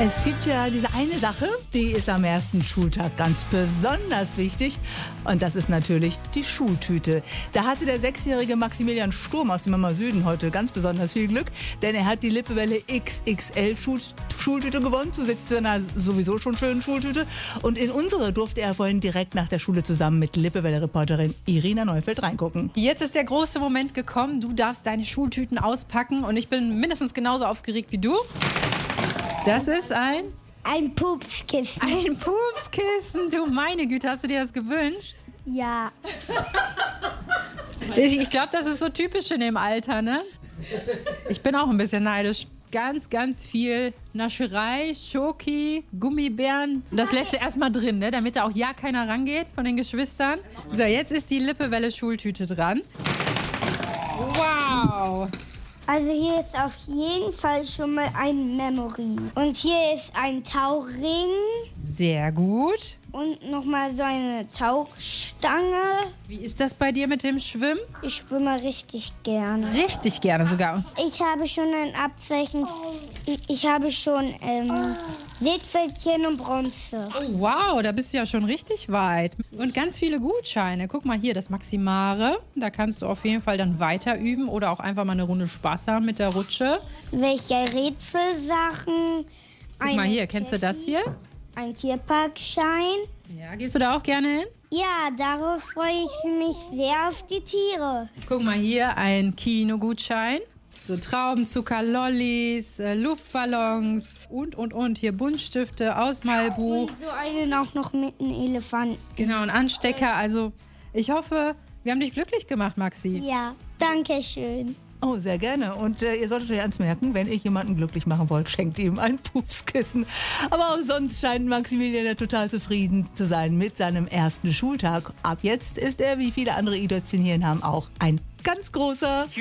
Es gibt ja diese eine Sache, die ist am ersten Schultag ganz besonders wichtig. Und das ist natürlich die Schultüte. Da hatte der 6-jährige Maximilian Sturm aus dem Mama Süden heute ganz besonders viel Glück, denn er hat die Lippewelle XXL Schultüte gewonnen, zusätzlich zu seiner sowieso schon schönen Schultüte. Und in unsere durfte er vorhin direkt nach der Schule zusammen mit Lippewelle-Reporterin Irina Neufeld reingucken. Jetzt ist der große Moment gekommen. Du darfst deine Schultüten auspacken und ich bin mindestens genauso aufgeregt wie du. Das ist ein Pupskissen. Ein Pupskissen. Du meine Güte, hast du dir das gewünscht? Ja. Ich glaube, das ist so typisch in dem Alter, ne? Ich bin auch ein bisschen neidisch. Ganz, ganz viel Nascherei, Schoki, Gummibären. Das lässt du erstmal drin, ne? Damit da auch ja keiner rangeht von den Geschwistern. So, jetzt ist die Lippewelle-Schultüte dran. Wow! Also hier ist auf jeden Fall schon mal ein Memory. Und hier ist ein Tauchring Sehr gut. und nochmal so eine Tauchstange. Wie ist das bei dir mit dem Schwimmen? Ich schwimme richtig gerne. Richtig gerne sogar. Ich habe schon ein Abzeichen. Ich habe schon Seepferdchen und Bronze. Oh, wow, da bist du ja schon richtig weit. Und ganz viele Gutscheine. Guck mal hier, das Maximare. Da kannst du auf jeden Fall dann weiter üben oder auch einfach mal eine Runde Spaß haben mit der Rutsche. Welche Rätselsachen? Guck mal hier, kennst du das hier? Ein Tierparkschein. Ja, gehst du da auch gerne hin? Ja, darauf freue ich mich sehr auf die Tiere. Guck mal hier, ein Kinogutschein. So Traubenzucker, Lollis, Luftballons und. Hier Buntstifte, Ausmalbuch. Und so einen auch noch mit einem Elefanten. Genau, ein Anstecker. Also ich hoffe, wir haben dich glücklich gemacht, Maxi. Ja, danke schön. Oh, sehr gerne. Und ihr solltet euch eins merken, wenn ihr jemanden glücklich machen wollt, schenkt ihm ein Pupskissen. Aber auch sonst scheint Maximilian ja total zufrieden zu sein mit seinem ersten Schultag. Ab jetzt ist er, wie viele andere i-Dötzchen hier in Hamm, auch ein ganz großer